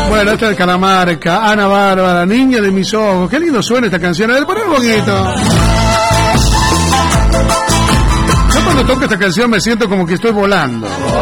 Bueno, esta es Calamarca, Ana Bárbara, Niña de mis ojos. Qué lindo suena esta canción. A ver, poné un poquito. Yo cuando toco esta canción me siento como que estoy volando.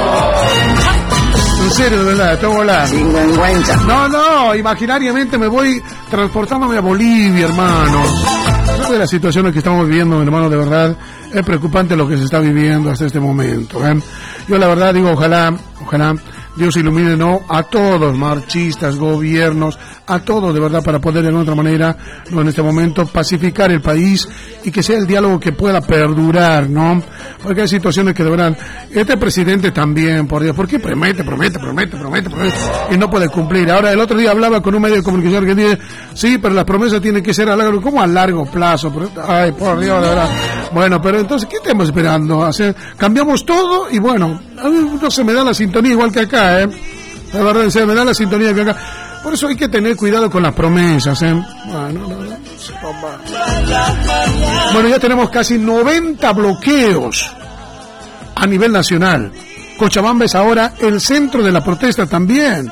En serio, de verdad, estoy volando. No, imaginariamente me voy transportándome a Bolivia, hermano. De las situaciones que estamos viviendo, hermano, de verdad, es preocupante lo que se está viviendo hasta este momento. Yo la verdad digo, ojalá Dios ilumine, ¿no?, a todos, marchistas, gobiernos, a todos, de verdad, para poder en otra manera, ¿no?, en este momento, pacificar el país y que sea el diálogo que pueda perdurar, ¿no? Porque hay situaciones que de verdad, este presidente también, por Dios, ¿por qué promete y no puede cumplir? Ahora, el otro día hablaba con un medio de comunicación que dice, sí, pero las promesas tienen que ser a largo, ¿cómo a largo plazo? Ay, por Dios, de verdad. Bueno, pero entonces, ¿qué estamos esperando? Cambiamos todo y bueno, a mí no se me da la sintonía igual que acá, la verdad, se me da la sintonía que acá. Por eso hay que tener cuidado con las promesas, Bueno, ya tenemos casi 90 bloqueos a nivel nacional. Cochabamba es ahora el centro de la protesta también.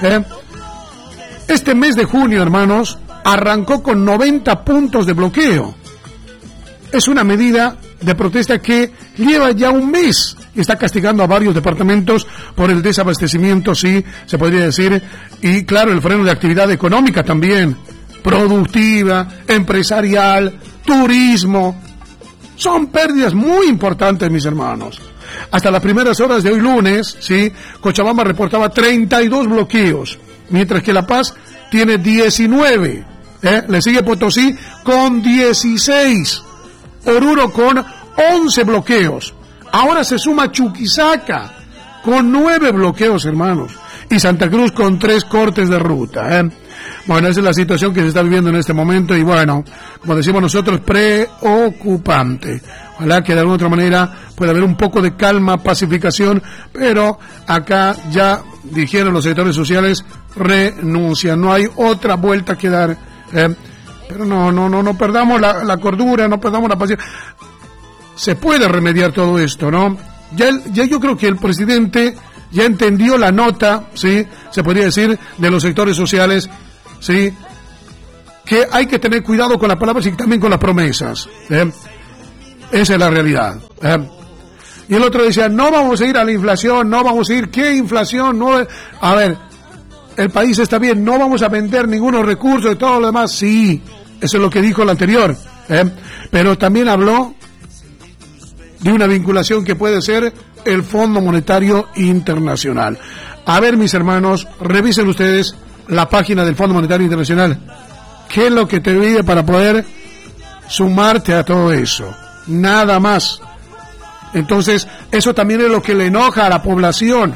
Este mes de junio, hermanos, arrancó con 90 puntos de bloqueo. Es una medida de protesta que lleva ya un mes. Está castigando a varios departamentos por el desabastecimiento, sí, se podría decir, y claro, el freno de actividad económica también, productiva, empresarial, turismo. Son pérdidas muy importantes, mis hermanos. Hasta las primeras horas de hoy lunes, sí, Cochabamba reportaba 32 bloqueos, mientras que La Paz tiene 19. Le sigue Potosí con 16. Oruro con 11 bloqueos. Ahora se suma Chuquisaca con 9 bloqueos, hermanos. Y Santa Cruz con 3 cortes de ruta. Bueno, esa es la situación que se está viviendo en este momento. Y bueno, como decimos nosotros, preocupante. Ojalá que de alguna otra manera pueda haber un poco de calma, pacificación. Pero acá ya dijeron los sectores sociales, renuncian. No hay otra vuelta que dar. Pero no perdamos la cordura, no perdamos la paciencia. Se puede remediar todo esto, ¿no? Ya yo creo que el presidente ya entendió la nota, ¿sí? Se podría decir, de los sectores sociales, ¿sí? Que hay que tener cuidado con las palabras y también con las promesas. Esa es la realidad. Y el otro decía, no vamos a ir a la inflación, no vamos a ir, ¿qué inflación? No, a ver, el país está bien, no vamos a vender ningunos recursos y todo lo demás, sí, eso es lo que dijo el anterior, pero también habló de una vinculación que puede ser el Fondo Monetario Internacional. A ver, mis hermanos, revisen ustedes la página del Fondo Monetario Internacional. ¿Qué es lo que te pide para poder sumarte a todo eso? Nada más. Entonces, eso también es lo que le enoja a la población.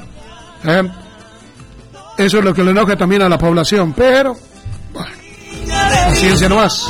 Eso es lo que le enoja también a la población, pero bueno, paciencia nomás.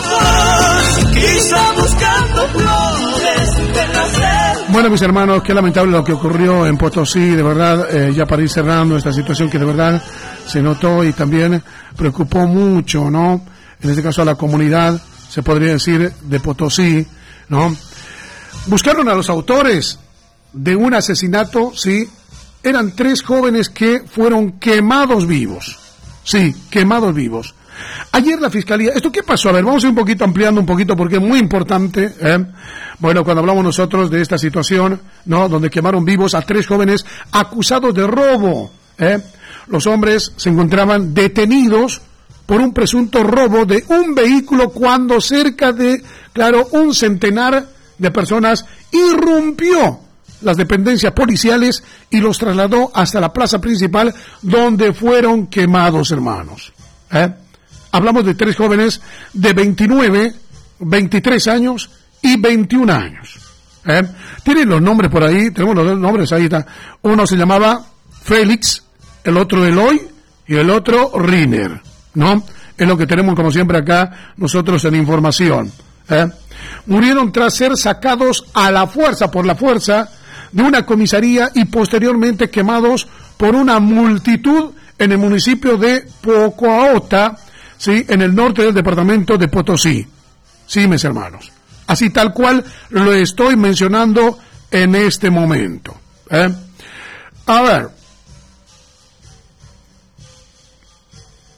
Bueno, mis hermanos, qué lamentable lo que ocurrió en Potosí, de verdad, ya para ir cerrando esta situación que de verdad se notó y también preocupó mucho, ¿no? En este caso a la comunidad, se podría decir, de Potosí, ¿no? Buscaron a los autores de un asesinato, sí. Eran 3 jóvenes que fueron quemados vivos. Sí, quemados vivos. Ayer la Fiscalía... ¿Esto qué pasó? A ver, vamos a ir un poquito ampliando un poquito porque es muy importante. Bueno, cuando hablamos nosotros de esta situación, ¿no? Donde quemaron vivos a 3 jóvenes acusados de robo. Los hombres se encontraban detenidos por un presunto robo de un vehículo cuando cerca de, claro, un centenar de personas irrumpió las dependencias policiales y los trasladó hasta la plaza principal donde fueron quemados, hermanos. Hablamos de 3 jóvenes de 29, 23 años y 21 años. Tienen los nombres por ahí, tenemos los nombres ahí. Uno se llamaba Félix, el otro Eloy y el otro Riner, ¿no? Es lo que tenemos como siempre acá nosotros en información. Murieron tras ser sacados a la fuerza, por la fuerza, de una comisaría y posteriormente quemados por una multitud en el municipio de Pocoaota, ¿sí? En el norte del departamento de Potosí. Sí, mis hermanos. Así tal cual lo estoy mencionando en este momento. A ver.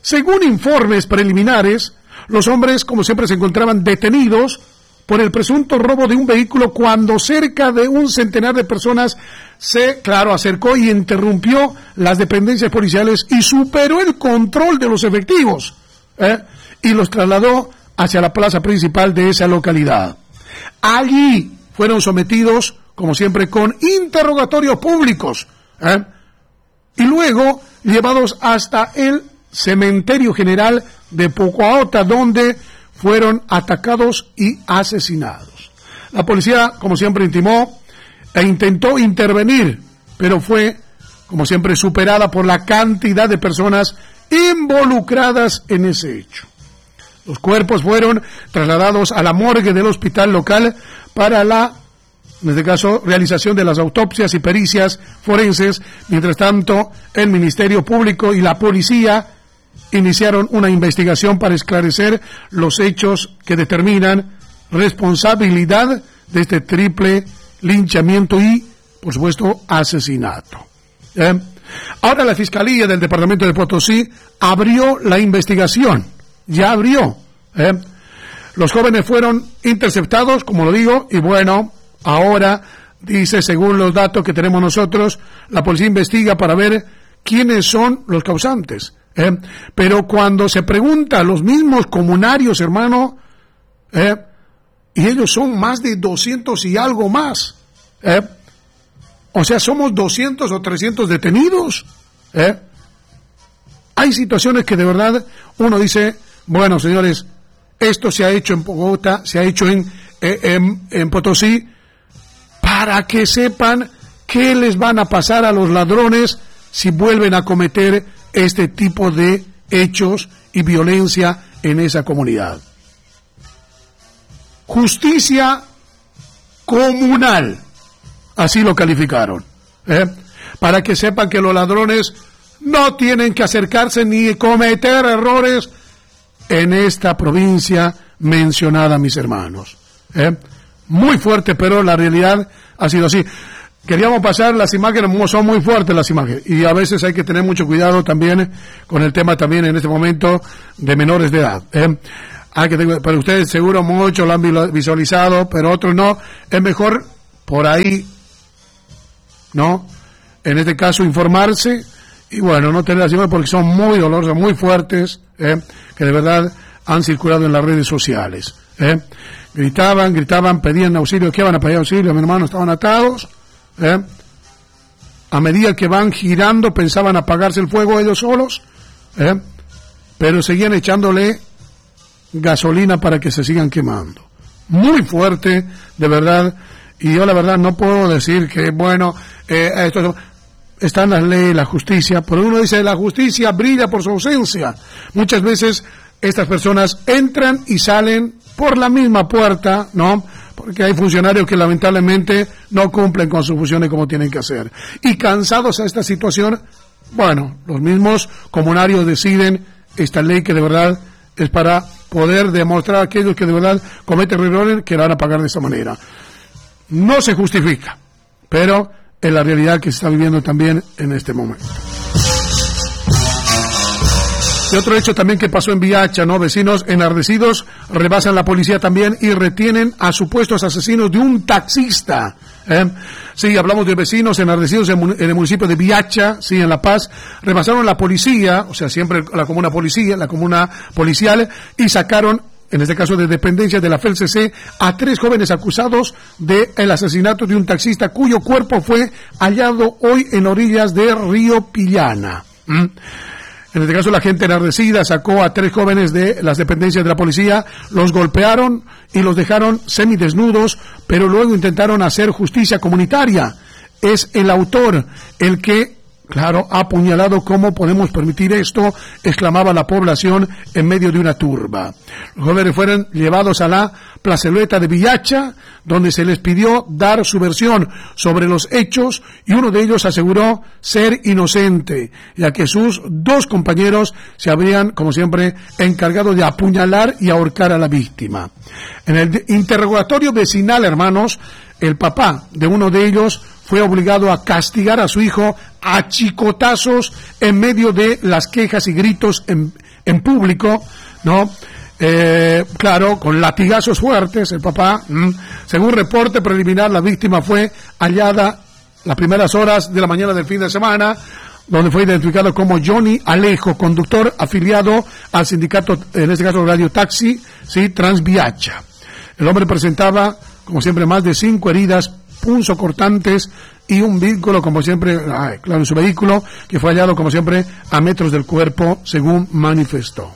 Según informes preliminares, los hombres, como siempre, se encontraban detenidos por el presunto robo de un vehículo cuando cerca de un centenar de personas se, acercó y interrumpió las dependencias policiales y superó el control de los efectivos, y los trasladó hacia la plaza principal de esa localidad. Allí fueron sometidos, como siempre, con interrogatorios públicos, y luego llevados hasta el cementerio general de Pocoaota, donde fueron atacados y asesinados. La policía, como siempre, intimó e intentó intervenir, pero fue, como siempre, superada por la cantidad de personas involucradas en ese hecho. Los cuerpos fueron trasladados a la morgue del hospital local para en este caso, realización de las autopsias y pericias forenses. Mientras tanto, el Ministerio Público y la policía iniciaron una investigación para esclarecer los hechos que determinan responsabilidad de este triple linchamiento y, por supuesto, asesinato. Ahora la Fiscalía del Departamento de Potosí abrió la investigación. Ya abrió. Los jóvenes fueron interceptados, como lo digo, y bueno, ahora, dice, según los datos que tenemos nosotros, la policía investiga para ver quiénes son los causantes. Pero cuando se pregunta a los mismos comunarios, hermano, y ellos son más de 200 y algo más, o sea, somos 200 o 300 detenidos, hay situaciones que de verdad uno dice, bueno, señores, esto se ha hecho en Bogotá, se ha hecho en Potosí, para que sepan qué les van a pasar a los ladrones si vuelven a cometer este tipo de hechos y violencia en esa comunidad. Justicia comunal, así lo calificaron, para que sepan que los ladrones no tienen que acercarse ni cometer errores en esta provincia mencionada, mis hermanos. Muy fuerte, pero la realidad ha sido así. Queríamos pasar las imágenes, son muy fuertes las imágenes, y a veces hay que tener mucho cuidado también con el tema también en este momento de menores de edad. Pero ustedes seguro muchos lo han visualizado, pero otros no. Es mejor por ahí, ¿no? En este caso informarse, y bueno, no tener las imágenes porque son muy dolorosas, muy fuertes, que de verdad han circulado en las redes sociales. Gritaban, pedían auxilio. ¿Qué van a pedir auxilio? Mi hermano, estaban atados. A medida que van girando, pensaban apagarse el fuego ellos solos, pero seguían echándole gasolina para que se sigan quemando. Muy fuerte, de verdad. Y yo la verdad no puedo decir que, bueno, esto están las leyes, la justicia, pero uno dice, la justicia brilla por su ausencia. Muchas veces estas personas entran y salen por la misma puerta, ¿no? Porque hay funcionarios que lamentablemente no cumplen con sus funciones como tienen que hacer. Y cansados a esta situación, bueno, los mismos comunarios deciden esta ley que de verdad es para poder demostrar a aquellos que de verdad cometen errores que la van a pagar de esa manera. No se justifica, pero es la realidad que se está viviendo también en este momento. Y otro hecho también que pasó en Viacha, ¿no? Vecinos enardecidos rebasan la policía también y retienen a supuestos asesinos de un taxista. Sí, hablamos de vecinos enardecidos en el municipio de Viacha, sí, en La Paz. Rebasaron la policía, o sea, siempre la comuna policial, y sacaron, en este caso de dependencia de la FELCC, a 3 jóvenes acusados del asesinato de un taxista cuyo cuerpo fue hallado hoy en orillas de Río Pillana. En este caso, la gente enardecida sacó a 3 jóvenes de las dependencias de la policía, los golpearon y los dejaron semidesnudos, pero luego intentaron hacer justicia comunitaria. Es el autor el que, claro, ha apuñalado. ¿Cómo podemos permitir esto?, exclamaba la población en medio de una turba. Los jóvenes fueron llevados a la plazoleta de Viacha, donde se les pidió dar su versión sobre los hechos, y uno de ellos aseguró ser inocente, ya que sus 2 compañeros se habrían, como siempre, encargado de apuñalar y ahorcar a la víctima. En el interrogatorio vecinal, hermanos, el papá de uno de ellos fue obligado a castigar a su hijo a chicotazos en medio de las quejas y gritos en público, ¿no? Claro, con latigazos fuertes, el papá. Según reporte preliminar, la víctima fue hallada las primeras horas de la mañana del fin de semana, donde fue identificado como Johnny Alejo, conductor afiliado al sindicato, en este caso Radio Taxi, ¿sí? Transviacha. El hombre presentaba, como siempre, más de 5 heridas punzocortantes y un vínculo, como siempre, claro, en su vehículo, que fue hallado, como siempre, a metros del cuerpo, según manifestó.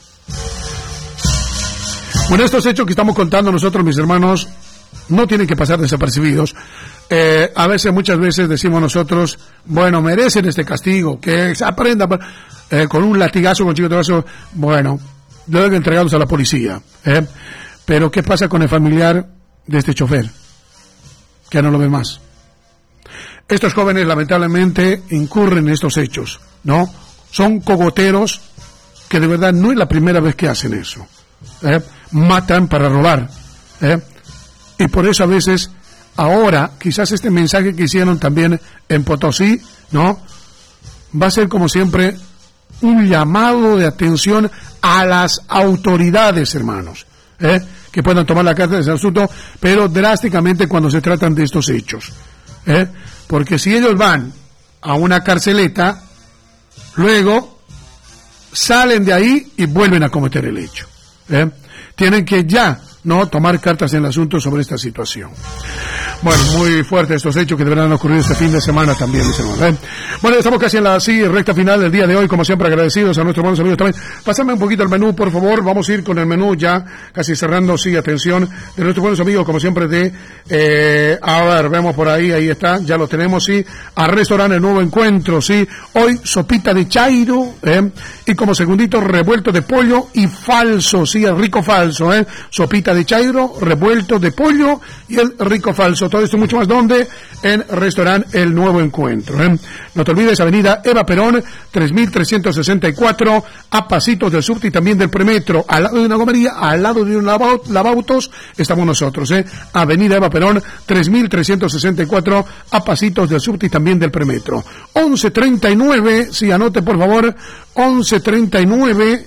Bueno, estos hechos que estamos contando nosotros, mis hermanos, no tienen que pasar desapercibidos. A veces, muchas veces decimos nosotros, bueno, merecen este castigo, que se aprenda con un latigazo, con chicotazo, bueno, deben entregarlos a la policía. Pero, ¿qué pasa con el familiar de este chofer? Que no lo ve más. Estos jóvenes, lamentablemente, incurren en estos hechos, ¿no? Son cogoteros que de verdad no es la primera vez que hacen eso. Matan para robar. Y por eso a veces, ahora, quizás este mensaje que hicieron también en Potosí, ¿no? Va a ser, como siempre, un llamado de atención a las autoridades, hermanos, que puedan tomar la carta de ese asunto, pero drásticamente cuando se tratan de estos hechos. Porque si ellos van a una carceleta, luego salen de ahí y vuelven a cometer el hecho. Tienen que ya no tomar cartas en el asunto sobre esta situación. Bueno, muy fuerte estos hechos que deberán ocurrir este fin de semana también, mis hermanos. Bueno, estamos casi en la recta final del día de hoy, como siempre agradecidos a nuestros buenos amigos también. Pásame un poquito el menú, por favor. Vamos a ir con el menú ya casi cerrando, sí, atención, de nuestros buenos amigos, como siempre, a ver, vemos por ahí está, ya lo tenemos, sí, a restaurante El Nuevo Encuentro, sí. Hoy, sopita de chairo, y como segundito, revuelto de pollo y falso, sí, el rico falso, sopita de chairo, revuelto de pollo y el rico falso. Todo esto y mucho más, ¿dónde? En restaurante El Nuevo Encuentro. No te olvides, avenida Eva Perón, 3364, a pasitos del subte y también del premetro, al lado de una gomería, al lado de un lavautos, estamos nosotros, avenida Eva Perón, 3364, a pasitos del subte y también del premetro. 1139, sí, anote por favor, 1139,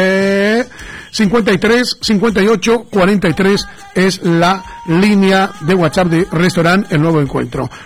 53 58 43 es la línea de WhatsApp de restaurante El Nuevo Encuentro.